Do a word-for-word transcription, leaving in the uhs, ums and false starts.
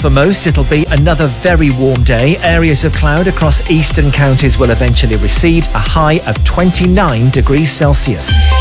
For most, it'll be another very warm day. Areas of cloud across eastern counties will eventually recede, a high of twenty-nine degrees Celsius.